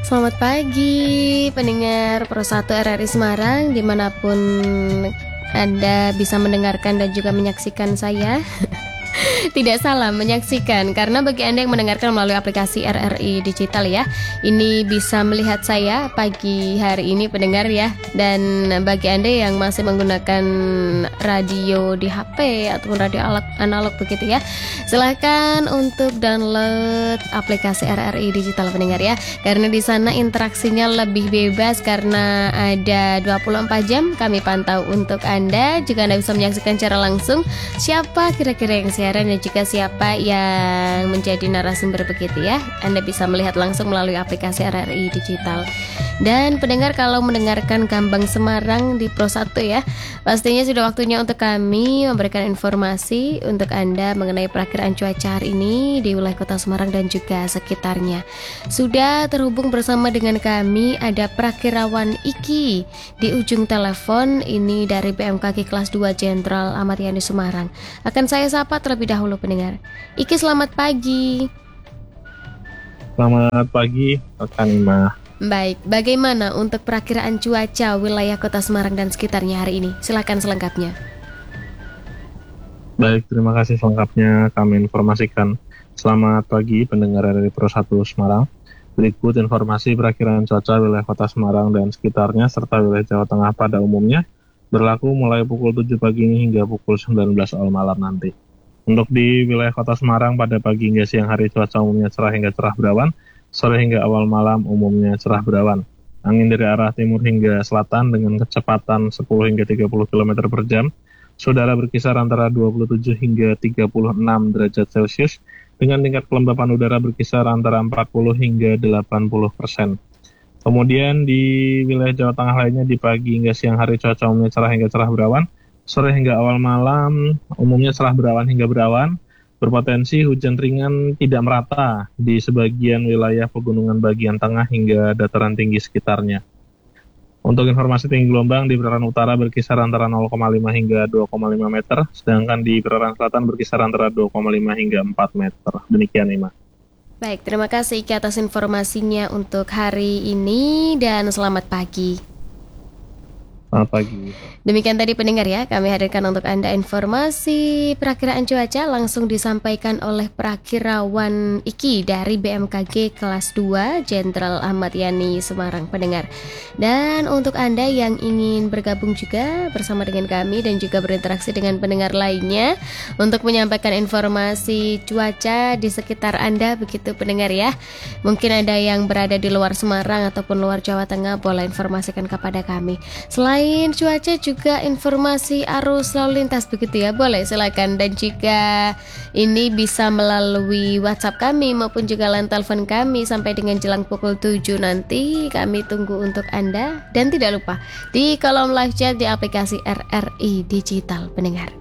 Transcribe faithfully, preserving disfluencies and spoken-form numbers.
Selamat pagi pendengar Pro satu R R I Semarang, dimanapun Anda bisa mendengarkan dan juga menyaksikan saya. Tidak salah menyaksikan, karena bagi Anda yang mendengarkan melalui aplikasi R R I Digital ya, ini bisa melihat saya pagi hari ini pendengar ya. Dan bagi Anda yang masih menggunakan radio di H P ataupun radio analog, analog begitu ya, silahkan untuk download aplikasi R R I Digital pendengar ya, karena di sana interaksinya lebih bebas karena ada dua puluh empat jam kami pantau untuk Anda. Juga Anda bisa menyaksikan secara langsung siapa kira-kira yang siaran dan juga siapa yang menjadi narasumber begitu ya. Anda bisa melihat langsung melalui aplikasi R R I Digital. Dan pendengar, kalau mendengarkan Gambang Semarang di Pro satu ya, pastinya sudah waktunya untuk kami memberikan informasi untuk Anda mengenai perakiraan cuaca hari ini di wilayah Kota Semarang dan juga sekitarnya. Sudah terhubung bersama dengan kami ada Prakirawan Iki di ujung telepon ini dari B M K G kelas dua Jenderal Ahmad Yani Semarang. Akan saya sapa terlebih dahulu pendengar. Iki, selamat pagi. Selamat pagi rekan Ima. Baik, bagaimana untuk perakiraan cuaca wilayah Kota Semarang dan sekitarnya hari ini? Silakan selengkapnya. Baik, terima kasih selengkapnya kami informasikan. Selamat pagi pendengar dari Pro satu Semarang. Berikut informasi perakiraan cuaca wilayah Kota Semarang dan sekitarnya serta wilayah Jawa Tengah pada umumnya berlaku mulai pukul tujuh pagi hingga pukul sembilan belas awal malam nanti. Untuk di wilayah Kota Semarang pada pagi hingga siang hari cuaca umumnya cerah hingga cerah berawan. Sore hingga awal malam umumnya cerah berawan. Angin dari arah timur hingga selatan dengan kecepatan sepuluh hingga tiga puluh kilometer per jam. Saudara berkisar antara dua puluh tujuh hingga tiga puluh enam derajat Celcius dengan tingkat kelembapan udara berkisar antara empat puluh hingga delapan puluh persen. Kemudian di wilayah Jawa Tengah lainnya di pagi hingga siang hari cuaca umumnya cerah hingga cerah berawan. Sore hingga awal malam umumnya cerah berawan hingga berawan. Berpotensi hujan ringan tidak merata di sebagian wilayah pegunungan bagian tengah hingga dataran tinggi sekitarnya. Untuk informasi tinggi gelombang di perairan utara berkisar antara nol koma lima hingga dua koma lima meter, sedangkan di perairan selatan berkisar antara dua koma lima hingga empat meter. Demikian, Ima. Baik, terima kasih Iki atas informasinya untuk hari ini dan selamat pagi. Selamat pagi. Demikian tadi pendengar ya, kami hadirkan untuk Anda informasi perakiraan cuaca langsung disampaikan oleh Prakirawan Iki dari B M K G kelas dua Jenderal Ahmad Yani Semarang pendengar. Dan untuk Anda yang ingin bergabung juga bersama dengan kami dan juga berinteraksi dengan pendengar lainnya untuk menyampaikan informasi cuaca di sekitar Anda begitu pendengar ya. Mungkin ada yang berada di luar Semarang ataupun luar Jawa Tengah, boleh informasikan kepada kami. Selain Selain cuaca juga informasi arus lalu lintas begitu ya, boleh silakan. Dan jika ini bisa melalui WhatsApp kami maupun juga line telepon kami sampai dengan jelang pukul tujuh nanti, kami tunggu untuk Anda. Dan tidak lupa di kolom live chat di aplikasi R R I Digital pendengar.